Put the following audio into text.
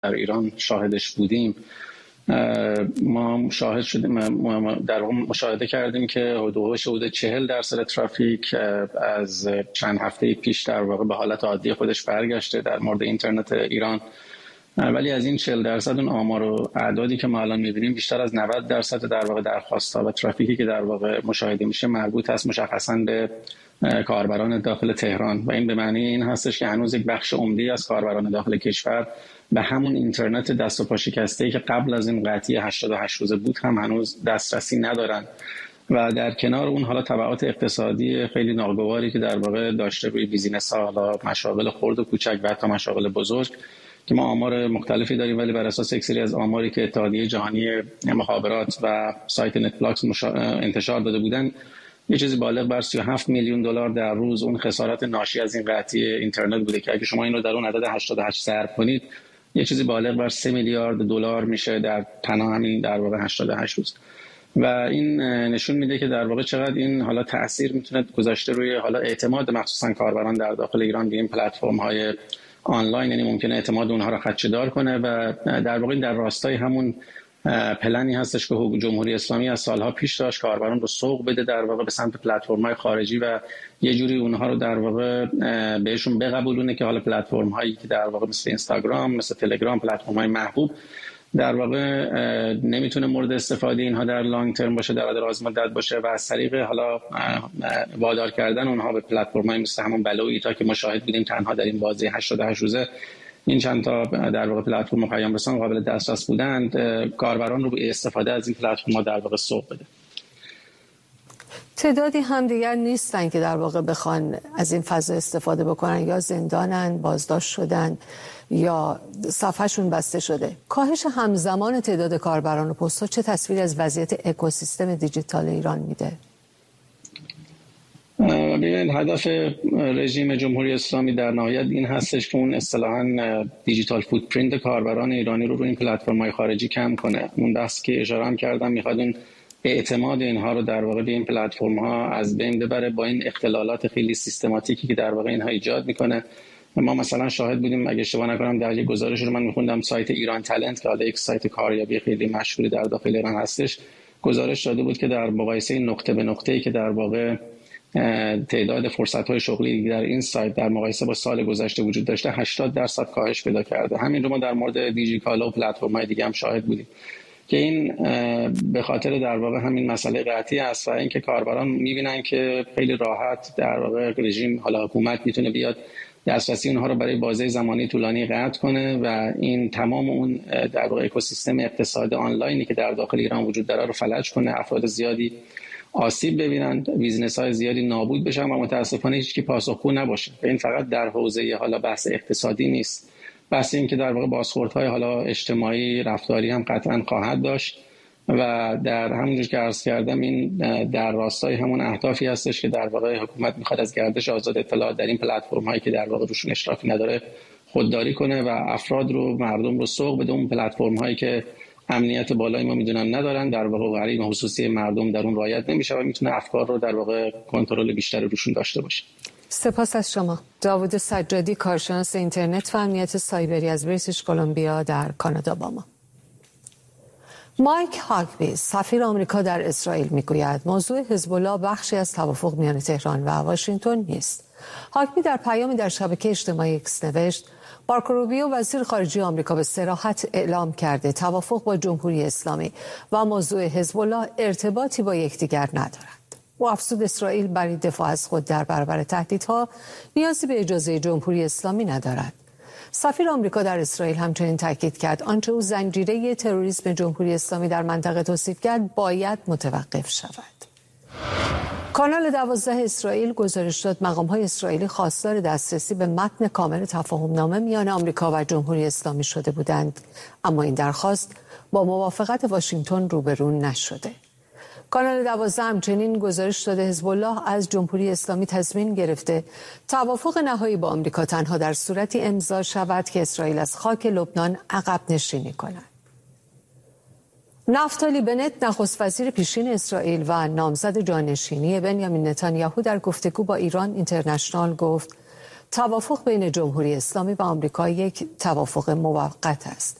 در ایران شاهدش بودیم، ما شاهد شدیم، ما در اون مشاهده کردیم که حدود 40% ترافیک از چند هفته پیش در واقع به حالت عادی خودش برگشته در مورد اینترنت ایران. ولی از این 40% اون آمار و اعدادی که ما الان می‌بینیم بیشتر از 90% در واقع درخواست‌ها و ترافیکی که در واقع مشاهده میشه مربوط است مشخصاً به کاربران داخل تهران و این به معنی این هستش که هنوز یک بخش عمده‌ای از کاربران داخل کشور به همون اینترنت دست و پا شکسته‌ای که قبل از این قطعی 88 روزه بود هم هنوز دسترسی ندارن و در کنار اون حالا تبعات اقتصادی خیلی ناگواری که در واقع داشته روی بیزینس‌ها، حالا مشاغل خرد و کوچک و حتی مشاغل بزرگ که ما آمار مختلفی داریم ولی بر اساس یک سری از آماری که اتحادیه جهانی مخابرات و سایت نتفلاکس انتشار داده بودن یه چیزی بالغ بر 37 میلیون دلار در روز اون خسارت ناشی از این قطعی اینترنت بوده که اگه شما این رو در اون عدد 88 ضرب کنید یه چیزی بالغ بر 3 میلیارد دلار میشه در تنها همین در واقع 88 روز و این نشون میده که در واقع چقدر این حالا تأثیر میتونه گذاشته روی حالا اعتماد مخصوصا کاربران در داخل ایران به این پلتفرم‌های آنلاین، یعنی ممکنه اعتماد اونها رو خدشه‌دار کنه و در واقع در راستای همون پلنی هستش که جمهوری اسلامی از سالها پیش داشت کاربران رو سوق بده در واقع به سمت پلتفرم‌های خارجی و یه جوری اونها رو در واقع بهشون بقبولونه که حالا پلتفرم‌هایی که در واقع مثل اینستاگرام، مثل تلگرام، پلتفرم‌های محبوب در واقع نمیتونه مورد استفاده اینها در لانگ ترم باشه، در دراز مدت باشه و از طریق حالا وادار کردن اونها به پلتفرم‌های مثل همون بلو ایتا که مشاهد بودیم تنها در این بازه 88 روزه این چند تا در واقع پلتفرم پیام رسان قابل دسترس بودند کاربران رو به استفاده از این پلتفرم‌ها در واقع سوق بده. تعدادی هم دیگر نیستن که در واقع بخوان از این فضا استفاده بکنن، یا زندانن، بازداشت شدن یا صفحه‌شون بسته شده. کاهش همزمان تعداد کاربران و پست‌ها چه تصویری از وضعیت اکوسیستم دیجیتال ایران میده؟ ببینید هدف رژیم جمهوری اسلامی در نهایت این هستش که اون اصطلاحاً دیجیتال فوتپرینت کاربران ایرانی رو روی این پلتفرم‌های خارجی کم کنه. اون بحث که اشاره هم کردم میخواد اون اعتماد اینها رو در واقع به این پلتفرم‌ها از بین ببره با این اختلالات خیلی سیستماتیکی که در واقع اینها ایجاد میکنه. ما مثلا شاهد بودیم اگه اشتباه نکنم در یک گزارش رو من میخوندم سایت ایران تالنت که حالا یک سایت کاریابی خیلی مشهوری در داخل ایران هستش گزارش داده بود که در مقایسه نقطه به نقطه‌ای که در واقع تعداد فرصت‌های شغلی در این سایت در مقایسه با سال گذشته وجود داشته 80% کاهش پیدا کرده. همین رو ما در مورد دیجیکالا و پلتفرم‌های دیگه هم شاهد بودیم که این به خاطر در واقع همین مسئله قطعی است و اینکه کاربران می‌بینن که خیلی راحت در واقع رژیم حالا حکومت میتونه بیاد دسترسی اونها رو برای بازه زمانی طولانی قطع کنه و این تمام اون در واقع اکوسیستم اقتصاد آنلاینی که در داخل ایران وجود داره رو فلج کنه، افراد زیادی آسیب ببینن، بیزنس‌های زیادی نابود بشن و متاسفانه هیچکی پاسخگو نباشه. این فقط در حوزه حالا بحث اقتصادی نیست، بحث این که در واقع بازخوردهای حالا اجتماعی رفتاری هم قطعا خواهد داشت و در همونجور که عرض کردم این در راستای همون اهدافی هستش که در واقع حکومت میخواد از گردش آزاد اطلاعات در این پلتفرم‌هایی که در واقع روشون اشرافی نداره خودداری کنه و افراد رو مردم رو سوق بده اون پلتفرم‌هایی که امنیت بالایی ما میدونن ندارن، در واقع حریم خصوصی مردم در اون رعایت نمیشه و میتونه افکار رو در واقع کنترل بیشتری روشون داشته باشه. سپاس از شما. داوود سجادی، کارشناس اینترنت و امنیت سایبری از بریتیش کلمبیا در کانادا با ما. مایک هاگبی، سفیر آمریکا در اسرائیل، میگوید موضوع حزب الله بخشی از توافق میان تهران و واشنگتن نیست. هاگبی در پیامی در شبکه اجتماعی اکس نوشت مارکو روبیو وزیر خارجه آمریکا به صراحت اعلام کرده توافق با جمهوری اسلامی و موضوع حزب الله ارتباطی با یکدیگر ندارد. او افزود اسرائیل برای دفاع از خود در برابر تهدیدها نیازی به اجازه جمهوری اسلامی ندارد. سفیر آمریکا در اسرائیل همچنین تاکید کرد آنچه او زنجیره تروریسم جمهوری اسلامی در منطقه توصیف کرد باید متوقف شود. کانال 12 اسرائیل گزارش داد مقام‌های اسرائیلی خواستار دسترسی به متن کامل تفاهم‌نامه میان آمریکا و جمهوری اسلامی شده بودند، اما این درخواست با موافقت واشنگتن روبرو نشده. کانال 12 همچنین گزارش داده حزب الله از جمهوری اسلامی تضمین گرفته توافق نهایی با آمریکا تنها در صورتی امضا شود که اسرائیل از خاک لبنان عقب نشینی کند. نفتالی بنت، نخست وزیر پیشین اسرائیل و نامزد جانشینی بنیامین نتانیاهو، در گفتگو با ایران اینترنشنال گفت توافق بین جمهوری اسلامی و آمریکا یک توافق موقت است.